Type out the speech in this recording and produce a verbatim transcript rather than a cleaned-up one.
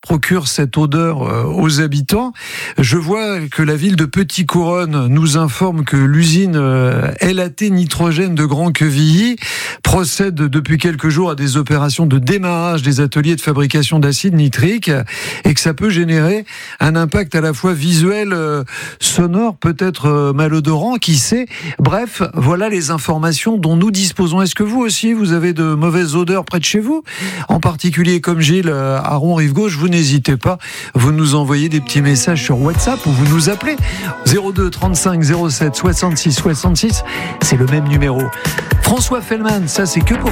procure cette odeur euh, aux habitants. Je vois que la ville de Petit-Couronne nous informe que l'usine euh, L A T Nitrogène de Grand-Quevilly procède depuis quelques jours à des opérations de démarrage des ateliers de fabrication d'acide nitrique et que ça peut générer un impact à la fois visuel, euh, sonore, peut-être euh, malodorant, qui sait. Bref, voilà les informations dont nous disposons. Est-ce que vous aussi, vous avez de mauvaises odeurs près de chez vous ? En particulier, comme Gilles, euh, à Ron-Rive-Gauche, vous n'hésitez pas, vous nous envoyez des petits messages sur WhatsApp ou vous nous appelez zéro deux trente-cinq zéro sept soixante-six soixante-six, c'est le même numéro. François Fellman, ça c'est que pour